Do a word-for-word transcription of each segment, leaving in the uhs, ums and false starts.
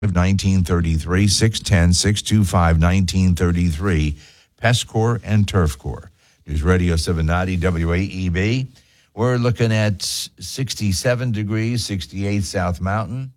nineteen thirty-three, six one zero, six two five, one nine three three, Pest Corps and Turf Corps. News Radio seven ninety W A E B. We're looking at sixty-seven degrees, sixty-eight South Mountain.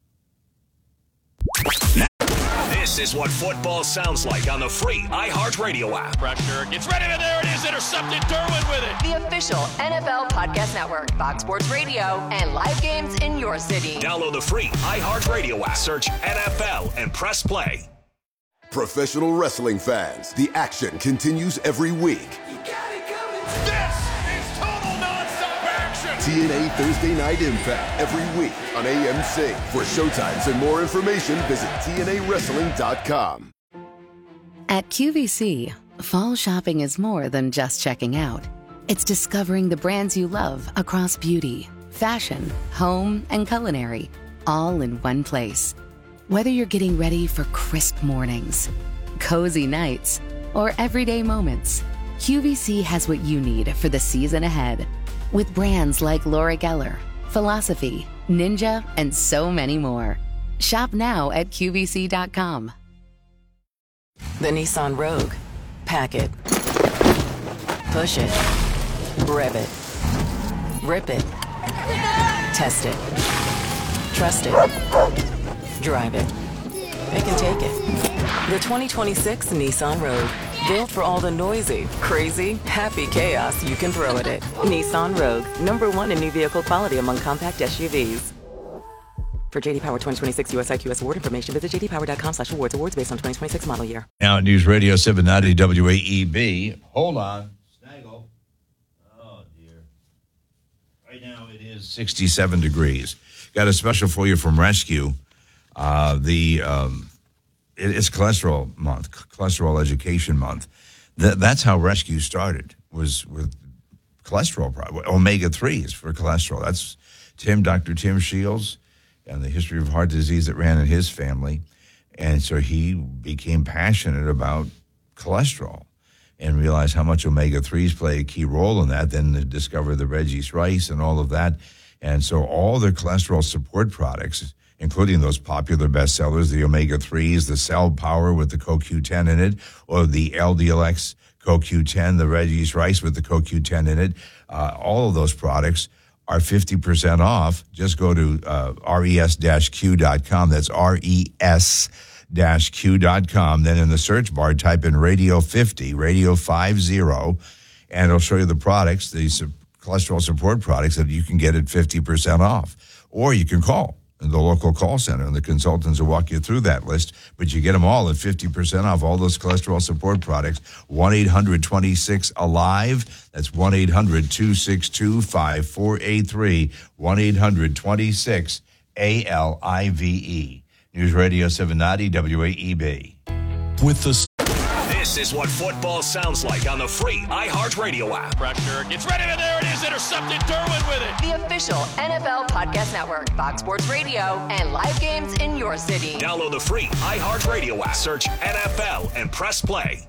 This is what football sounds like on the free iHeartRadio app. Pressure gets ready, and there it is, intercepted. Derwin with it. The official N F L Podcast Network, Fox Sports Radio, and live games in your city. Download the free iHeartRadio app. Search N F L and press play. Professional wrestling fans, the action continues every week. You got it coming. This is total nonstop action. T N A Thursday Night Impact every week on A M C. For showtimes and more information, visit T N A wrestling dot com. At Q V C, fall shopping is more than just checking out. It's discovering the brands you love across beauty, fashion, home, and culinary, all in one place. Whether you're getting ready for crisp mornings, cozy nights, or everyday moments, Q V C has what you need for the season ahead. With brands like Laura Geller, Philosophy, Ninja, and so many more. Shop now at Q V C dot com. The Nissan Rogue. Pack it. Push it. Rev it. Rip it. Test it. Trust it. Drive it. It can take it. The twenty twenty-six Nissan Rogue. Built for all the noisy, crazy, happy chaos you can throw at it. Nissan Rogue. Number one in new vehicle quality among compact S U Vs. For J D Power twenty twenty-six U S I Q S award information, visit j d power dot com slash awards. Awards based on twenty twenty-six model year. Now at News Radio seven ninety W A E B. Hold on. Snaggle. Oh, dear. Right now it is sixty-seven degrees. Got a special for you from Rescue. Uh, the um, it, It's cholesterol month, cholesterol education month. Th- that's how Rescue started, was with cholesterol, omega threes for cholesterol. That's Tim, Doctor Tim Shields, and the history of heart disease that ran in his family. And so he became passionate about cholesterol and realized how much omega threes play a key role in that, then to discover the Reggie's Rice and all of that. And so all the cholesterol support products, including those popular bestsellers, the omega threes, the Cell Power with the C O Q ten in it, or the L D L X C O Q ten, the Reggie's Rice with the C O Q ten in it, uh, all of those products are fifty percent off. Just go to uh, res q dot com. That's R E S q dot com. Then in the search bar, type in Radio fifty, Radio fifty, and it'll show you the products, the su- cholesterol support products that you can get at fifty percent off. Or you can call the local call center, and the consultants will walk you through that list. But you get them all at fifty percent off, all those cholesterol support products. one eight hundred twenty-six alive. That's one eight hundred two six two five four eight three. one eight hundred twenty-six A L I V E. News Radio seven ninety W A E B. With the This is what football sounds like on the free iHeartRadio app. Pressure gets ready, and there it is, intercepted. Derwin with it. The official N F L Podcast Network, Fox Sports Radio, and live games in your city. Download the free iHeartRadio app. Search N F L and press play.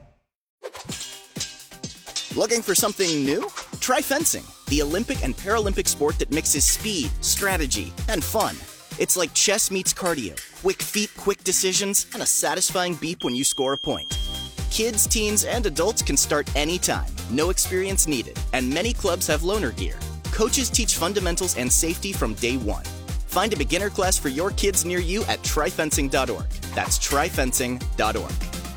Looking for something new? Try fencing, the Olympic and Paralympic sport that mixes speed, strategy, and fun. It's like chess meets cardio. Quick feet, quick decisions, and a satisfying beep when you score a point. Kids, teens, and adults can start anytime. No experience needed. And many clubs have loaner gear. Coaches teach fundamentals and safety from day one. Find a beginner class for your kids near you at try fencing dot org. That's try fencing dot org.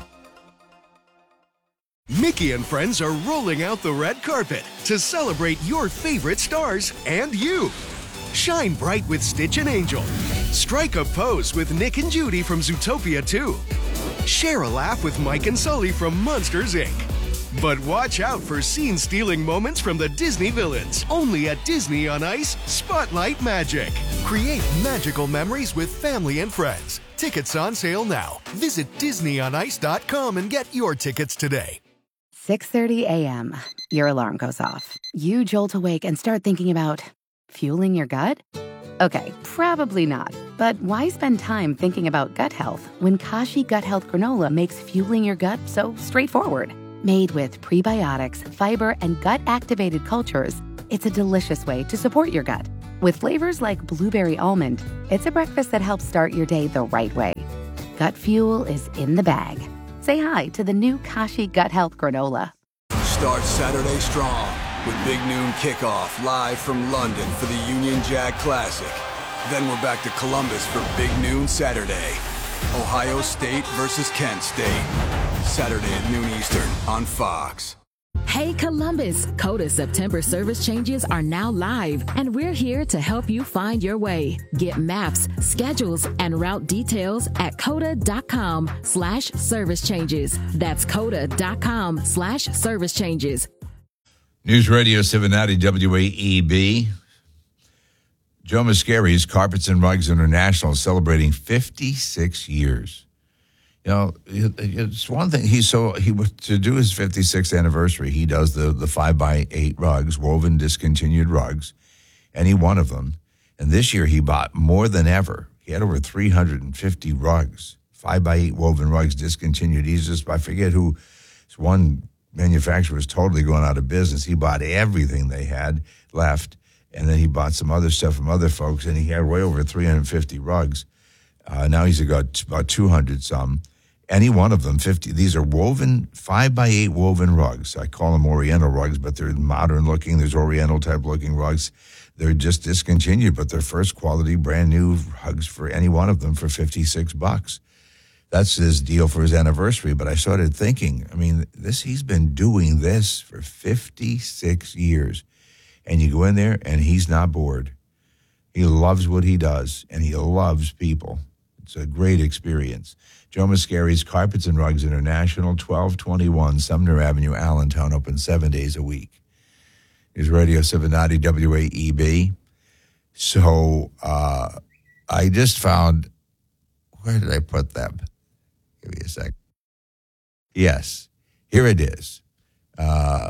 Mickey and friends are rolling out the red carpet to celebrate your favorite stars and you. Shine bright with Stitch and Angel. Strike a pose with Nick and Judy from Zootopia two. Share a laugh with Mike and Sully from Monsters, Incorporated. But watch out for scene-stealing moments from the Disney villains. Only at Disney on Ice, Spotlight Magic. Create magical memories with family and friends. Tickets on sale now. Visit disney on ice dot com and get your tickets today. six thirty a.m. Your alarm goes off. You jolt awake and start thinking about fueling your gut? Okay, probably not. But why spend time thinking about gut health when Kashi Gut Health Granola makes fueling your gut so straightforward? Made with prebiotics, fiber, and gut-activated cultures, it's a delicious way to support your gut. With flavors like blueberry almond, it's a breakfast that helps start your day the right way. Gut Fuel is in the bag. Say hi to the new Kashi Gut Health Granola. Start Saturday strong with Big Noon Kickoff live from London for the Union Jack Classic. Then we're back to Columbus for Big Noon Saturday. Ohio State versus Kent State. Saturday at noon Eastern on Fox. Hey Columbus, Coda September service changes are now live, and we're here to help you find your way. Get maps, schedules, and route details at coda.com slash service changes. That's coda.com slash service changes. News Radio seven ninety W A E B. Joe Mascari's Carpets and Rugs International is celebrating fifty-six years. You know, it's one thing. He so he to do his fifty-sixth anniversary. He does the the five by eight rugs, woven discontinued rugs, any one of them. And this year he bought more than ever. He had over three hundred fifty rugs, five by eight woven rugs discontinued. He's just I forget who. One manufacturer was totally going out of business. He bought everything they had left, and then he bought some other stuff from other folks, and he had way over three hundred fifty rugs. Uh, now he's got about two hundred some. Any one of them, fifty. These are woven, five by eight woven rugs. I call them Oriental rugs, but they're modern looking. There's Oriental type looking rugs. They're just discontinued, but they're first quality, brand new rugs for any one of them for fifty-six bucks. That's his deal for his anniversary. But I started thinking, I mean, this he's been doing this for fifty-six years. And you go in there and he's not bored. He loves what he does, and he loves people. It's a great experience. Joe Mascari's Carpets and Rugs International, twelve twenty-one Sumner Avenue, Allentown, open seven days a week. News Radio seven ninety W A E B. So uh, I just found, where did I put them? Give me a sec. Yes, here it is. Uh,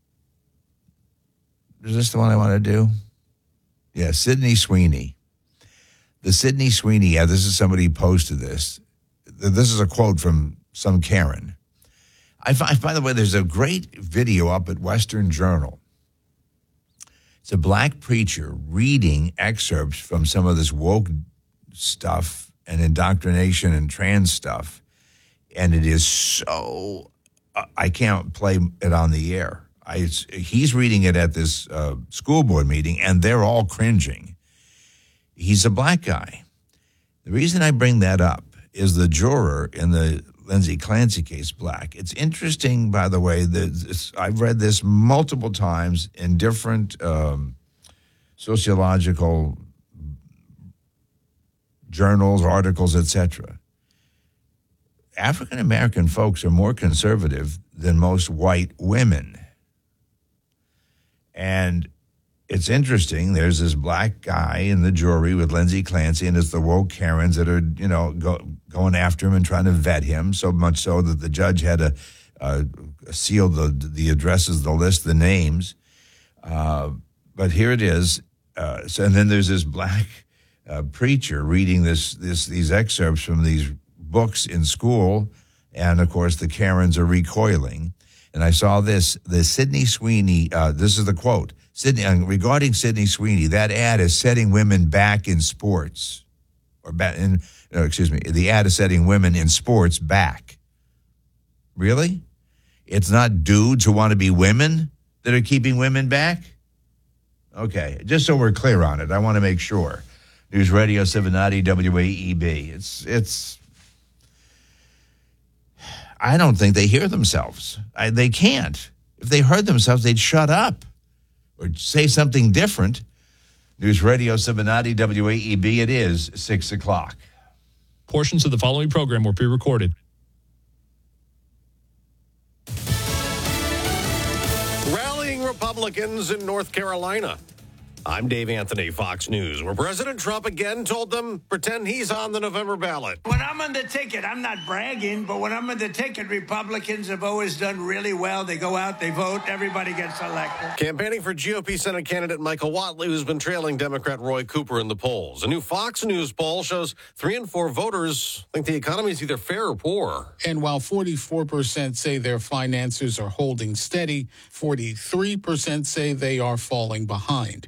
is this the one I want to do? Yeah, Sydney Sweeney. The Sydney Sweeney, yeah, this is somebody who posted this. This is a quote from some Karen. I find, by the way, there's a great video up at Western Journal. It's a black preacher reading excerpts from some of this woke stuff and indoctrination and trans stuff. And it is so, I can't play it on the air. I, it's, he's reading it at this uh, school board meeting, and they're all cringing. He's a black guy. The reason I bring that up is the juror in the Lindsay Clancy case, black. It's interesting, by the way, that I've read this multiple times in different um, sociological journals, articles, et cetera. African-American folks are more conservative than most white women. And it's interesting. There's this black guy in the jury with Lindsay Clancy, and it's the woke Karens that are, you know, go, going after him and trying to vet him, so much so that the judge had to uh, seal the the addresses, the list, the names. Uh, but here it is. Uh, so, and then there's this black uh, preacher reading this this these excerpts from these books in school, and of course the Karens are recoiling. And I saw this, the Sydney Sweeney, uh, this is the quote, Sydney, uh, regarding Sydney Sweeney, that ad is setting women back in sports, or back in, no, excuse me, the ad is setting women in sports back. Really? It's not dudes who want to be women that are keeping women back? Okay, just so we're clear on it, I want to make sure. News Radio seven ninety W A E B. It's, it's, I don't think they hear themselves. I, they can't. If they heard themselves, they'd shut up or say something different. News Radio seven ninety W A E B. It is six o'clock. Portions of the following program were pre-recorded. Rallying Republicans in North Carolina. I'm Dave Anthony, Fox News, where President Trump again told them, pretend he's on the November ballot. When I'm on the ticket, I'm not bragging, but when I'm on the ticket, Republicans have always done really well. They go out, they vote, everybody gets elected. Campaigning for G O P Senate candidate Michael Whatley, who's been trailing Democrat Roy Cooper in the polls. A new Fox News poll shows three in four voters think the economy is either fair or poor. And while forty-four percent say their finances are holding steady, forty-three percent say they are falling behind.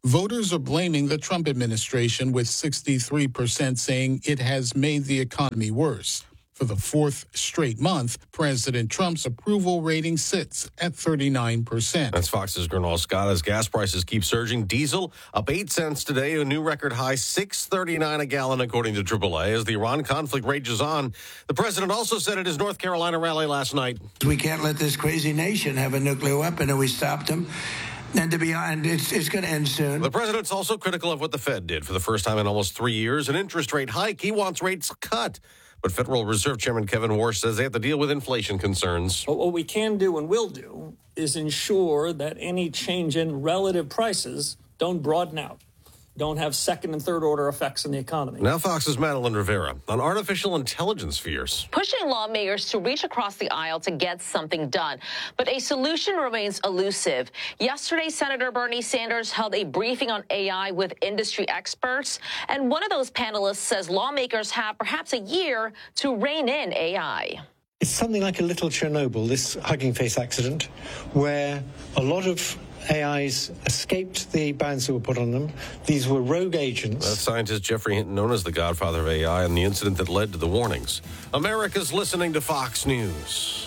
Voters are blaming the Trump administration, with sixty-three percent saying it has made the economy worse. For the fourth straight month, President Trump's approval rating sits at thirty-nine percent. That's Fox's Gernal Scott. As gas prices keep surging, diesel up eight cents today, a new record high, six thirty-nine a gallon, according to triple A. As the Iran conflict rages on, the president also said at his North Carolina rally last night, We can't let this crazy nation have a nuclear weapon, and we stopped them. And to be honest, it's, it's going to end soon. The president's also critical of what the Fed did for the first time in almost three years, an interest rate hike. He wants rates cut. But Federal Reserve Chairman Kevin Warsh says they have to deal with inflation concerns. But what we can do and will do is ensure that any change in relative prices don't broaden out, don't have second and third order effects in the economy. Now Fox's Madeline Rivera on artificial intelligence fears. Pushing lawmakers to reach across the aisle to get something done. But a solution remains elusive. Yesterday, Senator Bernie Sanders held a briefing on A I with industry experts. And one of those panelists says lawmakers have perhaps a year to rein in A I. It's something like a little Chernobyl, this Hugging Face accident, where a lot of A Is escaped the bans that were put on them. These were rogue agents. That's scientist Jeffrey Hinton, known as the godfather of A I, and the incident that led to the warnings. America's listening to Fox News.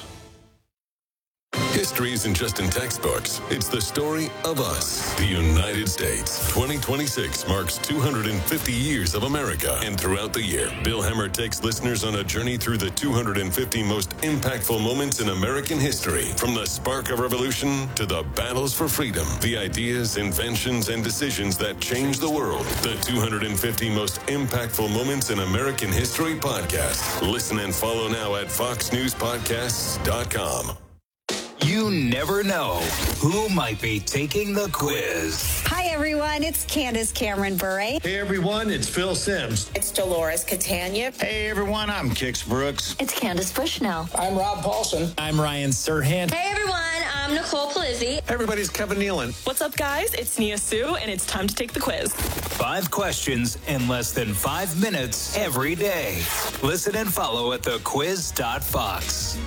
History isn't just in textbooks. It's the story of us, the United States. twenty twenty-six marks two hundred fifty years of America. And throughout the year, Bill Hemmer takes listeners on a journey through the two hundred fifty most impactful moments in American history. From the spark of revolution to the battles for freedom, the ideas, inventions, and decisions that changed the world. The two hundred fifty most impactful moments in American history podcast. Listen and follow now at fox news podcasts dot com. You never know who might be taking the quiz. Hi, everyone. It's Candace Cameron Bure. Hey, everyone. It's Phil Sims. It's Dolores Catania. Hey, everyone. I'm Kix Brooks. It's Candace Bushnell. I'm Rob Paulson. I'm Ryan Serhant. Hey, everyone. I'm Nicole Palizzi. Everybody's Kevin Nealon. What's up, guys? It's Nia Sue, and it's time to take the quiz. Five questions in less than five minutes every day. Listen and follow at the quiz dot fox.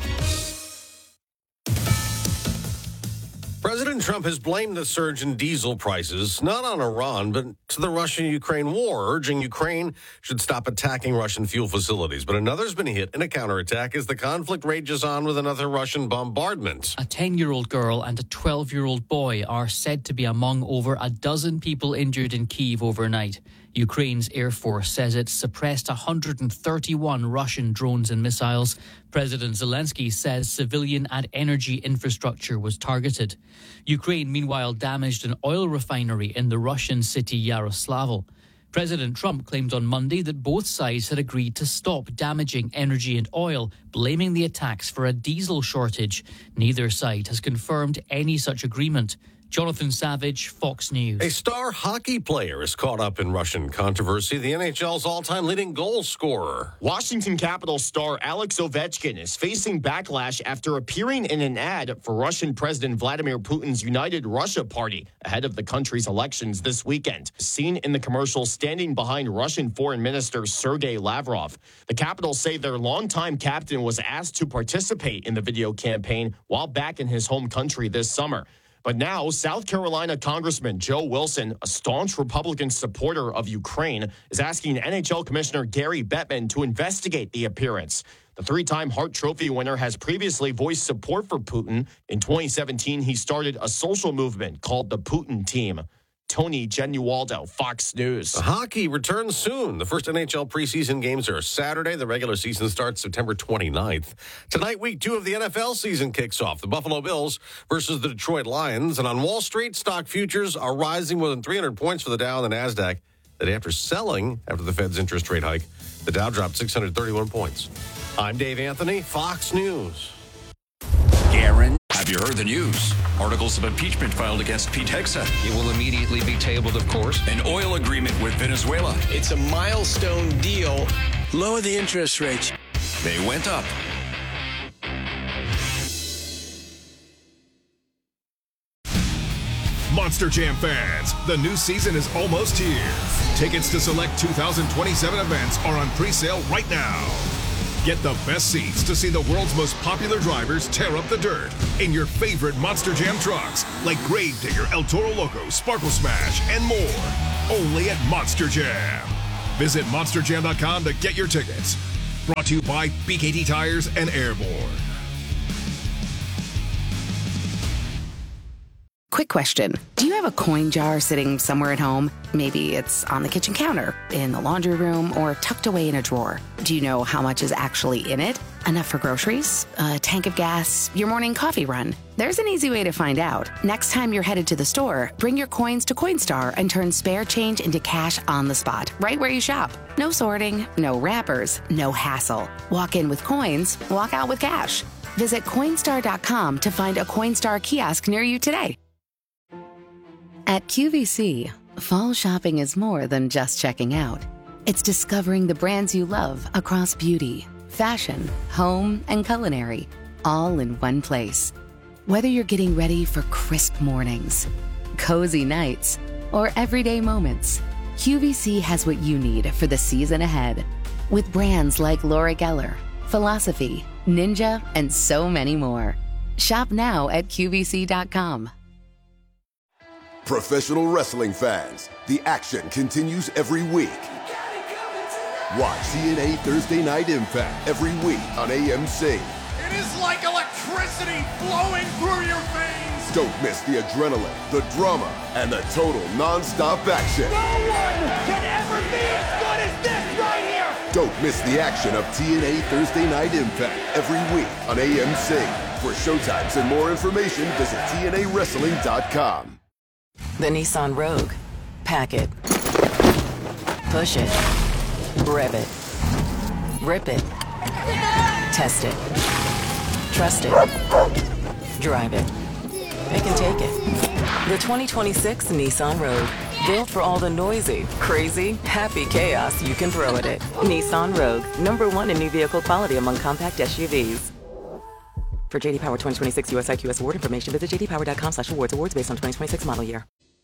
President Trump has blamed the surge in diesel prices, not on Iran, but to the Russia-Ukraine war, urging Ukraine should stop attacking Russian fuel facilities. But another's been hit in a counterattack as the conflict rages on with another Russian bombardment. A ten-year-old girl and a twelve-year-old boy are said to be among over a dozen people injured in Kyiv overnight. Ukraine's Air Force says it suppressed one hundred thirty-one Russian drones and missiles. President Zelensky says civilian and energy infrastructure was targeted. Ukraine, meanwhile, damaged an oil refinery in the Russian city Yaroslavl. President Trump claimed on Monday that both sides had agreed to stop damaging energy and oil, blaming the attacks for a diesel shortage. Neither side has confirmed any such agreement. Jonathan Savage, Fox News. A star hockey player is caught up in Russian controversy. The N H L's all-time leading goal scorer. Washington Capitals star Alex Ovechkin is facing backlash after appearing in an ad for Russian President Vladimir Putin's United Russia Party ahead of the country's elections this weekend. Seen in the commercial standing behind Russian Foreign Minister Sergei Lavrov. The Capitals say their longtime captain was asked to participate in the video campaign while back in his home country this summer. But now, South Carolina Congressman Joe Wilson, a staunch Republican supporter of Ukraine, is asking N H L Commissioner Gary Bettman to investigate the appearance. The three-time Hart Trophy winner has previously voiced support for Putin. In twenty seventeen, he started a social movement called the Putin Team. Tony Genualdo, Fox News. Hockey returns soon. The first N H L preseason games are Saturday. The regular season starts September twenty-ninth. Tonight, week two of the N F L season kicks off. The Buffalo Bills versus the Detroit Lions. And on Wall Street, stock futures are rising more than three hundred points for the Dow and the NASDAQ. That after selling after the Fed's interest rate hike, the Dow dropped six hundred thirty-one points. I'm Dave Anthony, Fox News. Garen. Have you heard the news? Articles of impeachment filed against Pete Hegseth. It will immediately be tabled, of course. An oil agreement with Venezuela. It's a milestone deal. Lower the interest rates. They went up. Monster Jam fans, the new season is almost here. Tickets to select two thousand twenty-seven events are on pre-sale right now. Get the best seats to see the world's most popular drivers tear up the dirt in your favorite Monster Jam trucks, like Gravedigger, El Toro Loco, Sparkle Smash, and more. Only at Monster Jam. Visit monster jam dot com to get your tickets. Brought to you by B K T Tires and Airborne. Quick question. Do you have a coin jar sitting somewhere at home? Maybe it's on the kitchen counter, in the laundry room, or tucked away in a drawer. Do you know how much is actually in it? Enough for groceries? A tank of gas? Your morning coffee run? There's an easy way to find out. Next time you're headed to the store, bring your coins to Coinstar and turn spare change into cash on the spot, right where you shop. No sorting, no wrappers, no hassle. Walk in with coins, walk out with cash. Visit Coinstar dot com to find a Coinstar kiosk near you today. At Q V C, fall shopping is more than just checking out. It's discovering the brands you love across beauty, fashion, home, and culinary, all in one place. Whether you're getting ready for crisp mornings, cozy nights, or everyday moments, Q V C has what you need for the season ahead. With brands like Laura Geller, Philosophy, Ninja, and so many more. Shop now at Q V C dot com. Professional wrestling fans, the action continues every week. Watch T N A Thursday Night Impact every week on A M C. It is like electricity flowing through your veins. Don't miss the adrenaline, the drama, and the total non-stop action. No one can ever be as good as this right here. Don't miss the action of T N A Thursday Night Impact every week on A M C. For showtimes and more information, visit T N A wrestling dot com. The Nissan Rogue. Pack it. Push it. Rev it. Rip it. Test it. Trust it. Drive it. It can take it. The twenty twenty-six Nissan Rogue. Built for all the noisy, crazy, happy chaos you can throw at it. Nissan Rogue. Number one in new vehicle quality among compact S U Vs. For J D Power twenty twenty-six U S I Q S award information, visit j d power dot com slash awards. Awards based on twenty twenty-six model year.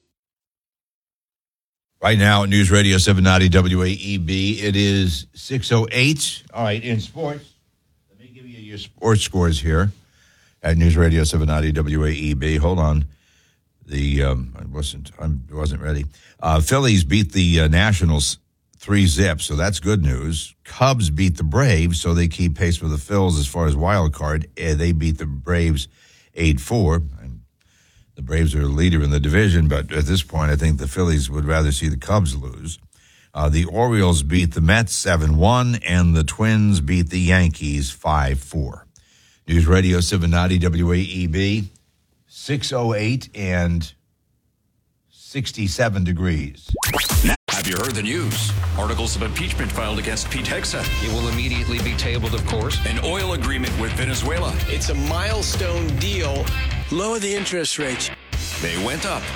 Right now at News Radio seven ninety W A E B, it is six oh eight. All right, in sports, let me give you your sports scores here at News Radio seven ninety W A E B. Hold on. The um, I wasn't I wasn't ready. Uh, Phillies beat the uh, Nationals three zip, so that's good news. Cubs beat the Braves, so they keep pace with the Phils as far as wild card. Uh, they beat the Braves eight four. The Braves are the leader in the division, but at this point, I think the Phillies would rather see the Cubs lose. Uh, the Orioles beat the Mets seven one, and the Twins beat the Yankees five four. News Radio seven ninety W A E B, six oh eight and sixty-seven degrees. Now, have you heard the news? Articles of impeachment filed against Pete Hegseth. It will immediately be tabled, of course. An oil agreement with Venezuela. It's a milestone deal. Lower the interest rates. They went up.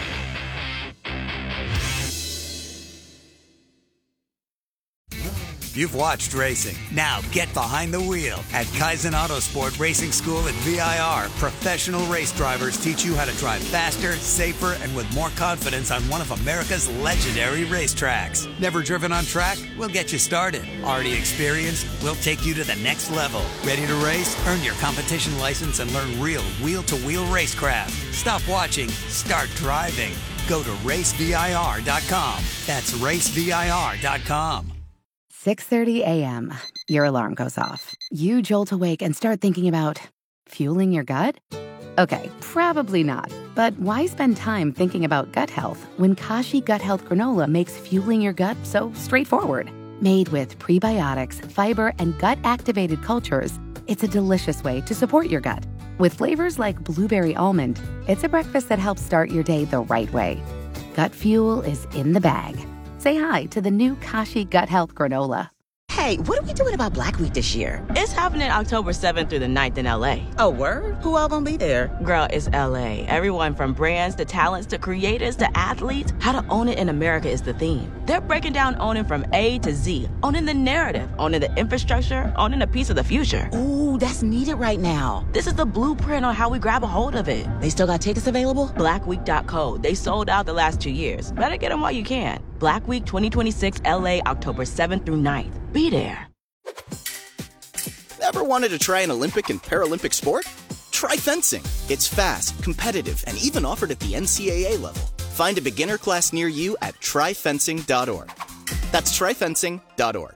You've watched racing. Now get behind the wheel. At Kaizen Autosport Racing School at V I R, professional race drivers teach you how to drive faster, safer, and with more confidence on one of America's legendary racetracks. Never driven on track? We'll get you started. Already experienced? We'll take you to the next level. Ready to race? Earn your competition license and learn real wheel-to-wheel racecraft. Stop watching. Start driving. Go to race V I R dot com. That's race V I R dot com. six thirty a.m. Your alarm goes off. You jolt awake and start thinking about fueling your gut? Okay, probably not. But why spend time thinking about gut health when Kashi Gut Health Granola makes fueling your gut so straightforward? Made with prebiotics, fiber, and gut-activated cultures, it's a delicious way to support your gut. With flavors like blueberry almond, it's a breakfast that helps start your day the right way. Gut fuel is in the bag. Say hi to the new Kashi Gut Health Granola. Hey, what are we doing about Black Week this year? It's happening October seventh through the ninth in L A. Oh, word? Who all gonna be there? Girl, it's L A. Everyone from brands to talents to creators to athletes. How to own it in America is the theme. They're breaking down owning from A to Z. Owning the narrative, owning the infrastructure, owning a piece of the future. Ooh, that's needed right now. This is the blueprint on how we grab a hold of it. They still got tickets available? black week dot co. They sold out the last two years. Better get them while you can. Black Week twenty twenty-six L A, October seventh through ninth. Be there. Ever wanted to try an Olympic and Paralympic sport? Try fencing. It's fast, competitive, and even offered at the N C A A level. Find a beginner class near you at try fencing dot org. That's try fencing dot org.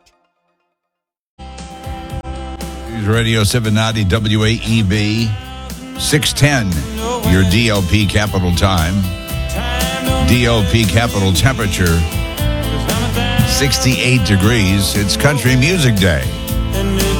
News Radio seven ninety W A E B, six ten, your D L P capital time. D L P capital temperature, sixty-eight degrees. It's Country Music Day.